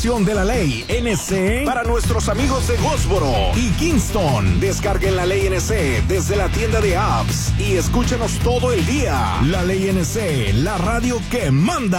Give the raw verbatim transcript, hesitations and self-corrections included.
de la ley N C para nuestros amigos de Goldsboro y Kingston. Descarguen la ley N C desde la tienda de apps y escúchenos todo el día. La ley N C, la radio que manda.